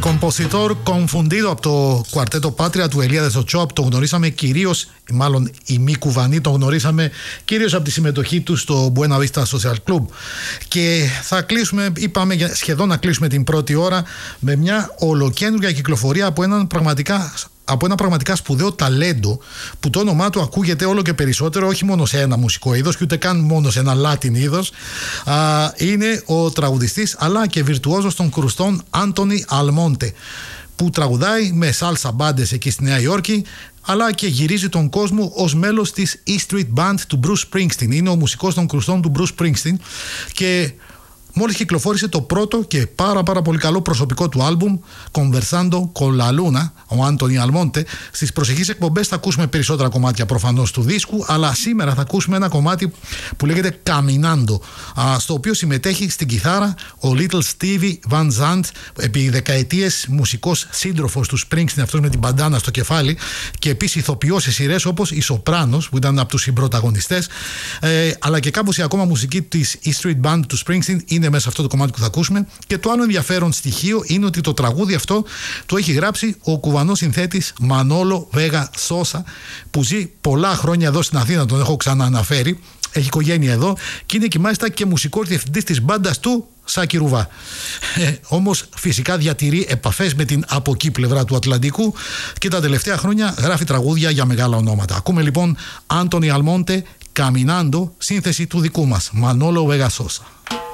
Κομποσιτόρ Confundido από το κουαρτέτο Πάτρια του Ελία Δεσοτσόπ. Το γνωρίσαμε κυρίως, μάλλον οι μη κουβανοί το γνωρίσαμε κυρίως από τη συμμετοχή του στο Buena Vista Social Club. Και θα κλείσουμε, είπαμε σχεδόν να κλείσουμε την πρώτη ώρα με μια ολοκαίνουργια κυκλοφορία από ένα πραγματικά σπουδαίο ταλέντο που το όνομά του ακούγεται όλο και περισσότερο, όχι μόνο σε ένα μουσικό είδος και ούτε καν μόνο σε ένα Latin είδος. Είναι ο τραγουδιστής αλλά και βιρτουόζος των κρουστών Άντονι Αλμόντε, που τραγουδάει με σάλσα μπάντες εκεί στη Νέα Υόρκη, αλλά και γυρίζει τον κόσμο ως μέλος της E Street Band του Bruce Springsteen. Είναι ο μουσικός των κρουστών του Bruce Springsteen και μόλις κυκλοφόρησε το πρώτο και πάρα πολύ καλό προσωπικό του άλμπουμ Conversando con la Luna, ο Άντονι Αλμόντε. Στις προσεχείς εκπομπές θα ακούσουμε περισσότερα κομμάτια προφανώς του δίσκου, αλλά σήμερα θα ακούσουμε ένα κομμάτι που λέγεται Caminando, στο οποίο συμμετέχει στην κιθάρα ο Little Stevie Van Zandt, επί δεκαετίες μουσικός σύντροφος του Springsteen, αυτός με την μπαντάνα στο κεφάλι, και επίσης ηθοποιός σε σειρές όπως η Σοπράνος, που ήταν από τους συμπρωταγωνιστές, αλλά και κάμποση ακόμα μουσική της E Street Band του Springsteen είναι μέσα σε αυτό το κομμάτι που θα ακούσουμε. Και το άλλο ενδιαφέρον στοιχείο είναι ότι το τραγούδι αυτό το έχει γράψει ο κουβανός συνθέτης Μανόλο Βέγα Σόσα, που ζει πολλά χρόνια εδώ στην Αθήνα, τον έχω ξανααναφέρει, έχει οικογένεια εδώ και είναι και μάλιστα και μουσικός διευθυντής της μπάντας του Σάκη Ρουβά. Όμως φυσικά διατηρεί επαφές με την από εκεί πλευρά του Ατλαντικού και τα τελευταία χρόνια γράφει τραγούδια για μεγάλα ονόματα. Ακούμε λοιπόν Άντονι Αλμόντε, Caminando, σύνθεση του δικού μας Μανόλο Βέγα Σόσα.